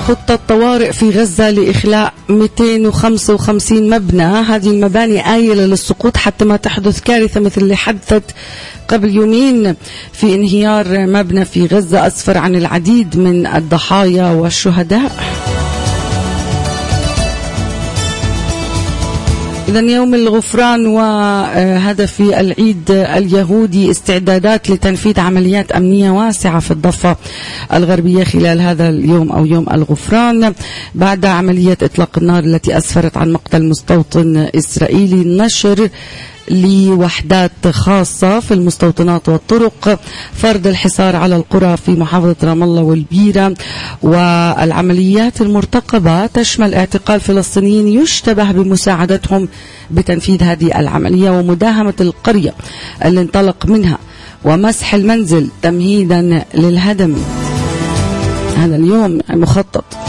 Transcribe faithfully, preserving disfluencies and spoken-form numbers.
خطة طوارئ في غزة لإخلاء مئتين وخمسة وخمسين مبنى. هذه المباني آيلة للسقوط حتى ما تحدث كارثة مثل اللي حدثت قبل يومين في انهيار مبنى في غزة أسفر عن العديد من الضحايا والشهداء. إذن يوم الغفران وهدف العيد اليهودي استعدادات لتنفيذ عمليات أمنية واسعة في الضفة الغربية خلال هذا اليوم أو يوم الغفران بعد عملية إطلاق النار التي أسفرت عن مقتل مستوطن إسرائيلي. نشر لوحدات خاصة في المستوطنات والطرق، فرض الحصار على القرى في محافظة رام الله والبيرة، والعمليات المرتقبة تشمل اعتقال فلسطينيين يشتبه بمساعدتهم بتنفيذ هذه العملية ومداهمة القرية اللي انطلق منها ومسح المنزل تمهيدا للهدم. هذا اليوم مخطط.